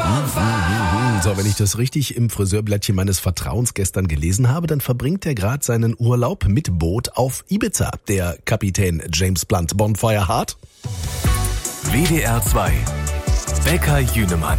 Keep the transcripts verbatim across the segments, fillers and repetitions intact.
So, wenn ich das richtig im Friseurblättchen meines Vertrauens gestern gelesen habe, dann verbringt er gerade seinen Urlaub mit Boot auf Ibiza, der Kapitän James Blunt. Bonfire hart. W D R zwei. Bäcker Jünemann.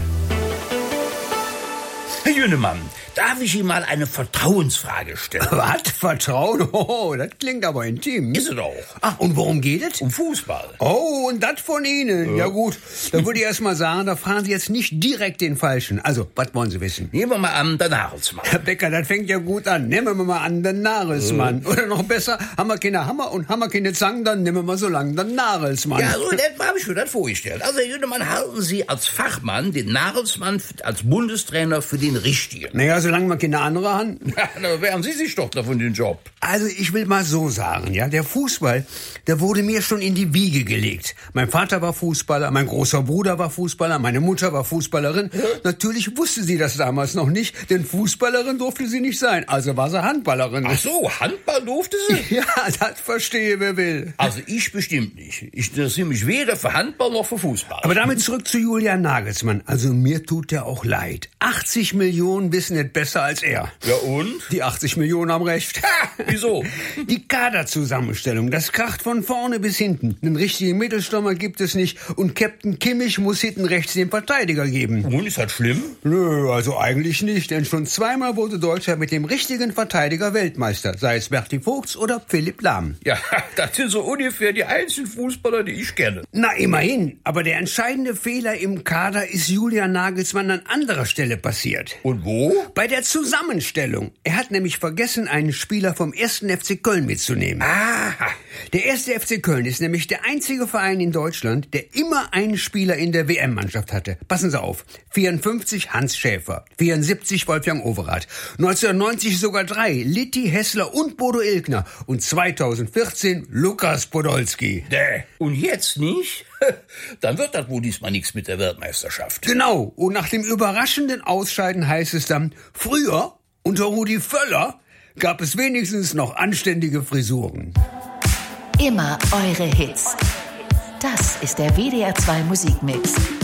Herr Jünemann, darf ich Ihnen mal eine Vertrauensfrage stellen? Was? Vertrauen? Oh, das klingt aber intim. Ist es auch. Ach, und worum geht es? Um Fußball. Oh, und das von Ihnen. Ja, ja gut, dann würde ich erst mal sagen, da fragen Sie jetzt nicht direkt den Falschen. Also, was wollen Sie wissen? Nehmen wir mal an, der Nagelsmann. Herr Becker, das fängt ja gut an. Nehmen wir mal an, den Nagelsmann. Oder noch besser, haben wir keine Hammer und haben wir keine Zangen, dann nehmen wir mal so lang den Nagelsmann. Ja, so, das habe ich mir das vorgestellt. Also, Herr Jünemann, halten Sie als Fachmann den Nagelsmann als Bundestrainer für den Richtigen? Naja, solange man keine andere Hand. Ja, dann wären Sie sich doch davon den Job. Also ich will mal so sagen, ja, der Fußball, der wurde mir schon in die Wiege gelegt. Mein Vater war Fußballer, mein großer Bruder war Fußballer, meine Mutter war Fußballerin. Ja. Natürlich wusste sie das damals noch nicht, denn Fußballerin durfte sie nicht sein, also war sie Handballerin. Ach so, Handball durfte sie? Ja, das verstehe wer will. Also ich bestimmt nicht. Ich interessiere mich weder für Handball noch für Fußball. Aber damit zurück zu Julian Nagelsmann. Also mir tut der auch leid. achtzig Millionen wissen nicht besser als er. Ja und? Die achtzig Millionen haben recht. Ha, wieso? Die Kaderzusammenstellung, das kracht von vorne bis hinten. Einen richtigen Mittelstürmer gibt es nicht und Captain Kimmich muss hinten rechts den Verteidiger geben. Und ist das schlimm? Nö, also eigentlich nicht, denn schon zweimal wurde Deutschland mit dem richtigen Verteidiger Weltmeister, sei es Berti Vogts oder Philipp Lahm. Ja, das sind so ungefähr die einzigen Fußballer, die ich kenne. Na, immerhin, aber der entscheidende Fehler im Kader ist Julian Nagelsmann an anderer Stelle passiert. Und wo? Bei der Zusammenstellung. Er hat nämlich vergessen, einen Spieler vom ersten F C Köln mitzunehmen. Aha. Der erste F C Köln ist nämlich der einzige Verein in Deutschland, der immer einen Spieler in der W M-Mannschaft hatte. Passen Sie auf. vierundfünfzig Hans Schäfer, vierundsiebzig Wolfgang Overath, neunzehnhundertneunzig sogar drei, Litti Hessler und Bodo Ilgner und zweitausendvierzehn Lukas Podolski. Däh. Und jetzt nicht? Dann wird das wohl diesmal nichts mit der Weltmeisterschaft. Genau. Und nach dem überraschenden Ausscheiden heißt es dann, früher, unter Rudi Völler, gab es wenigstens noch anständige Frisuren. Immer eure Hits. Das ist der W D R zwei Musikmix.